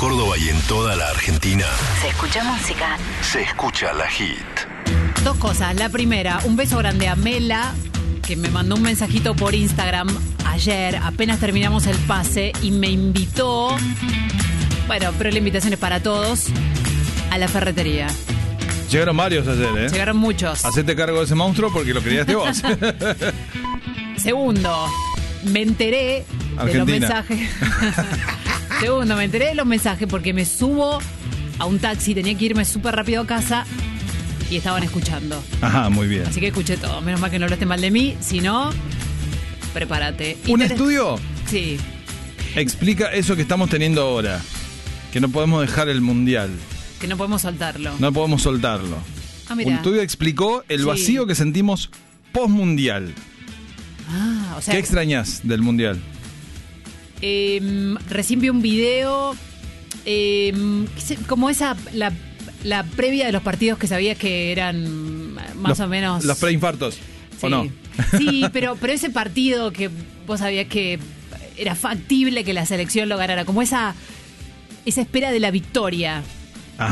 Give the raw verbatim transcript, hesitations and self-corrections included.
Córdoba y en toda la Argentina. Se escucha música. Se escucha La Hit. Dos cosas. La primera, un beso grande a Mela, que me mandó un mensajito por Instagram ayer, apenas terminamos el pase, y me invitó, bueno, pero la invitación es para todos, a la ferretería. Llegaron varios ayer, ¿eh? Llegaron muchos. Hacete cargo de ese monstruo porque lo criaste vos. Segundo, me enteré Argentina. de los mensajes. Segundo, me enteré de los mensajes porque me subo a un taxi, tenía que irme súper rápido a casa y estaban escuchando. Ajá, muy bien. Así que escuché todo. Menos mal que no hablaste mal de mí, si no, prepárate. ¿Un Inter- estudio? Sí. Explica eso que estamos teniendo ahora. Que no podemos dejar el mundial. Que no podemos soltarlo. No podemos soltarlo. Ah, mira. Un estudio explicó el Sí. vacío que sentimos post-mundial. Ah, o sea, ¿Qué extrañas del mundial? eh, recién vi un video, eh, como esa, la, la previa de los partidos que sabías que eran más Los- o menos... Los preinfartos, ¿o Sí. no? Sí, pero, pero ese partido que vos sabías que era factible que la selección lo ganara, como esa, esa espera de la victoria.